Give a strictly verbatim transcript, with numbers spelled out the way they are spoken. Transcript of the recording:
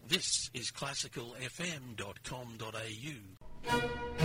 This is classical f m dot com dot a u.